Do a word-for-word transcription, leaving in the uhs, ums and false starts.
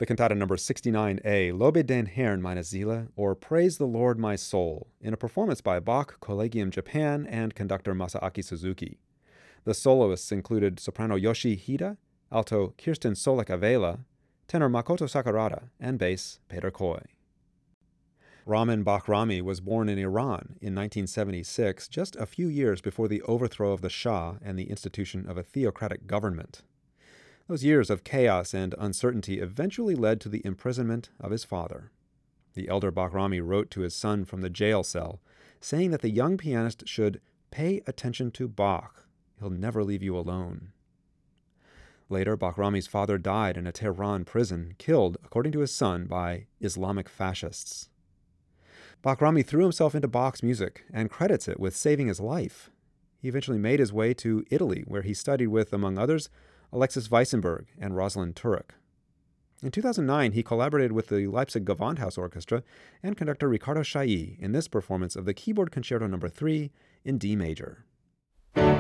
The cantata number sixty-nine A, Lobe den Herrn meine Seele, or Praise the Lord my Soul, in a performance by Bach Collegium Japan and conductor Masaaki Suzuki. The soloists included soprano Yoshi Hida, alto Kirsten Solek-Avela, tenor Makoto Sakurada, and bass Peter Koy. Ramin Bahrami was born in Iran in nineteen seventy-six, just a few years before the overthrow of the Shah and the institution of a theocratic government. Those years of chaos and uncertainty eventually led to the imprisonment of his father. The elder Bahrami wrote to his son from the jail cell, saying that the young pianist should pay attention to Bach. He'll never leave you alone. Later, Bahrami's father died in a Tehran prison, killed, according to his son, by Islamic fascists. Bahrami threw himself into Bach's music and credits it with saving his life. He eventually made his way to Italy, where he studied with, among others, Alexis Weissenberg and Rosalind Turek. In two thousand nine, he collaborated with the Leipzig Gewandhaus Orchestra and conductor Riccardo Chailly in this performance of the Keyboard Concerto number three in D major.